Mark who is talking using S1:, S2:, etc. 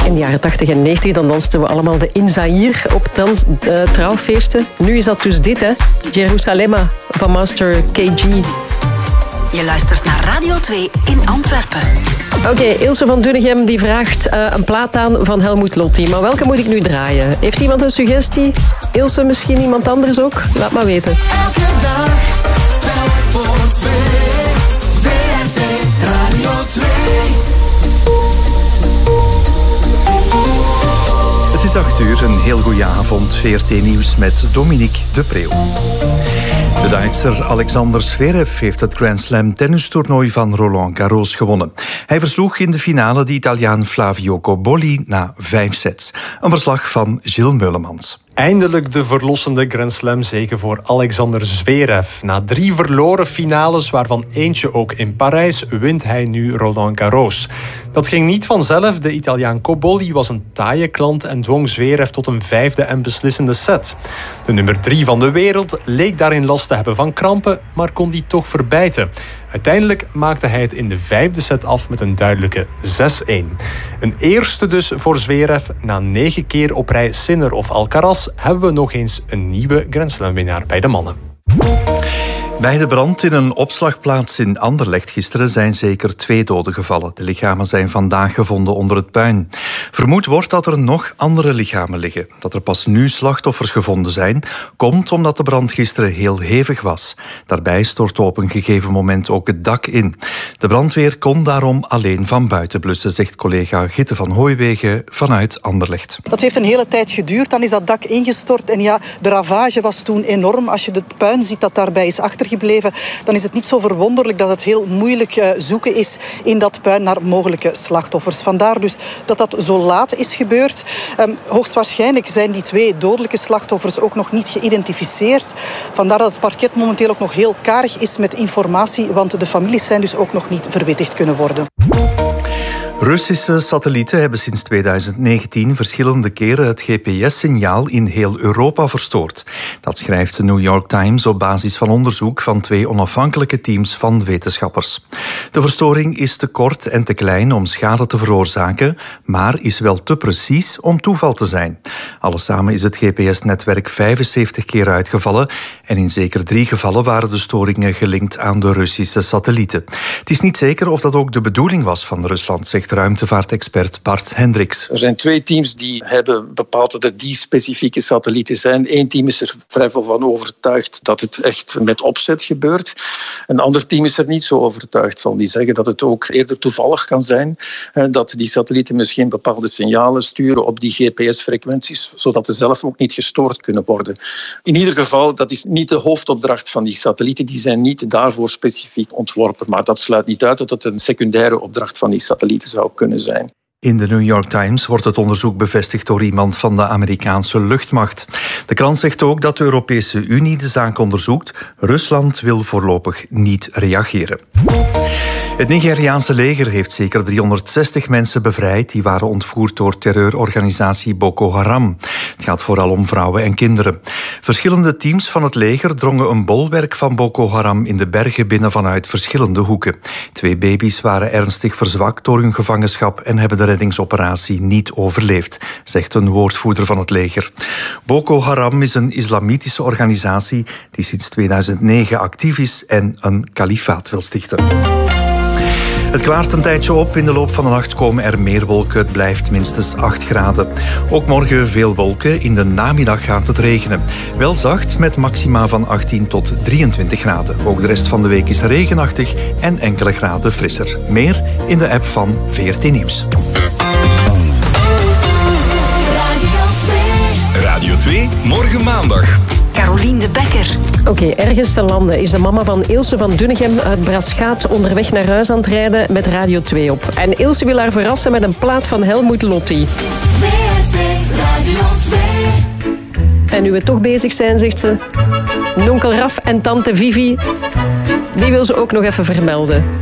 S1: In de jaren 80 en 90 dan dansten we allemaal de In Zaïre op trouwfeesten. Nu is dat dus dit, hè? Jerusalema van Master KG.
S2: Je luistert naar Radio 2 in Antwerpen.
S1: Oké, Ilse van Dunnegem die vraagt een plaat aan van Helmut Lotti. Maar welke moet ik nu draaien? Heeft iemand een suggestie? Ilse, misschien iemand anders ook? Laat maar weten.
S3: Elke dag, telk voor twee. VRT Radio 2.
S4: Het is 8:00, een heel goede avond. VRT Nieuws met Dominique de Preeuw. De Duitser Alexander Zverev heeft het Grand Slam tennistoernooi van Roland Garros gewonnen. Hij versloeg in de finale de Italiaan Flavio Cobolli na 5 sets. Een verslag van Gilles Meulemans.
S5: Eindelijk de verlossende Grand Slam zege voor Alexander Zverev. Na 3 verloren finales, waarvan eentje ook in Parijs, wint hij nu Roland Garros. Dat ging niet vanzelf. De Italiaan Cobolli was een taaie klant en dwong Zverev tot een 5e en beslissende set. De nummer 3 van de wereld leek daarin last te hebben van krampen, maar kon die toch verbijten. Uiteindelijk maakte hij het in de 5e set af met een duidelijke 6-1. Een eerste dus voor Zverev. Na 9 keer op rij Sinner of Alcaraz hebben we nog eens een nieuwe Grand Slam-winnaar bij de mannen.
S4: Bij de brand in een opslagplaats in Anderlecht gisteren zijn zeker 2 doden gevallen. De lichamen zijn vandaag gevonden onder het puin. Vermoed wordt dat er nog andere lichamen liggen. Dat er pas nu slachtoffers gevonden zijn, komt omdat de brand gisteren heel hevig was. Daarbij stortte op een gegeven moment ook het dak in. De brandweer kon daarom alleen van buiten blussen, zegt collega Gitte van Hooiwegen vanuit Anderlecht.
S6: Dat heeft een hele tijd geduurd, dan is dat dak ingestort. En ja, de ravage was toen enorm. Als je het puin ziet dat daarbij is achtergebleven, dan is het niet zo verwonderlijk dat het heel moeilijk zoeken is in dat puin naar mogelijke slachtoffers. Vandaar dus dat dat zo laat is gebeurd. Hoogstwaarschijnlijk zijn die 2 dodelijke slachtoffers ook nog niet geïdentificeerd. Vandaar dat het parket momenteel ook nog heel karig is met informatie, want de families zijn dus ook nog niet verwittigd kunnen worden.
S4: Russische satellieten hebben sinds 2019 verschillende keren het GPS-signaal in heel Europa verstoord. Dat schrijft de New York Times op basis van onderzoek van 2 onafhankelijke teams van wetenschappers. De verstoring is te kort en te klein om schade te veroorzaken, maar is wel te precies om toeval te zijn. Alles samen is het GPS-netwerk 75 keer uitgevallen en in zeker 3 gevallen waren de storingen gelinkt aan de Russische satellieten. Het is niet zeker of dat ook de bedoeling was van Rusland, zegt ruimtevaartexpert Bart Hendricks.
S7: Er zijn 2 teams die hebben bepaald dat het die specifieke satellieten zijn. Eén team is er vrij veel van overtuigd dat het echt met opzet gebeurt. Een ander team is er niet zo overtuigd van. Die zeggen dat het ook eerder toevallig kan zijn. Dat die satellieten misschien bepaalde signalen sturen op die GPS-frequenties, zodat ze zelf ook niet gestoord kunnen worden. In ieder geval, dat is niet de hoofdopdracht van die satellieten. Die zijn niet daarvoor specifiek ontworpen. Maar dat sluit niet uit dat het een secundaire opdracht van die satellieten zou kunnen zijn.
S4: In de New York Times wordt het onderzoek bevestigd door iemand van de Amerikaanse luchtmacht. De krant zegt ook dat de Europese Unie de zaak onderzoekt. Rusland wil voorlopig niet reageren. Het Nigeriaanse leger heeft zeker 360 mensen bevrijd die waren ontvoerd door terreurorganisatie Boko Haram. Het gaat vooral om vrouwen en kinderen. Verschillende teams van het leger drongen een bolwerk van Boko Haram in de bergen binnen vanuit verschillende hoeken. 2 baby's waren ernstig verzwakt door hun gevangenschap en hebben de reddingsoperatie niet overleefd, zegt een woordvoerder van het leger. Boko Haram is een islamitische organisatie die sinds 2009 actief is en een kalifaat wil stichten. Het klaart een tijdje op. In de loop van de nacht komen er meer wolken. Het blijft minstens 8 graden. Ook morgen veel wolken. In de namiddag gaat het regenen. Wel zacht met maxima van 18 tot 23 graden. Ook de rest van de week is regenachtig en enkele graden frisser. Meer in de app van VRT Nieuws.
S8: Radio 2, morgen maandag.
S2: Carolien de Bekker.
S1: Oké, ergens te landen is de mama van Ilse van Dunnegem uit Braschaat onderweg naar huis aan het rijden met Radio 2 op. En Ilse wil haar verrassen met een plaat van Helmut Lotti.
S3: VRT Radio 2.
S1: En nu we toch bezig zijn, zegt ze, nonkel Raf en tante Vivi, die wil ze ook nog even vermelden.